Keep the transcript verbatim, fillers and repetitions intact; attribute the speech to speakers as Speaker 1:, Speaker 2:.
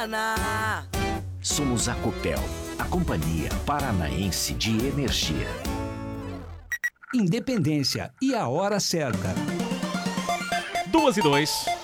Speaker 1: Paraná.
Speaker 2: Somos a Copel, a Companhia Paranaense de Energia.
Speaker 3: Independência e a hora certa.
Speaker 4: Duas e dois.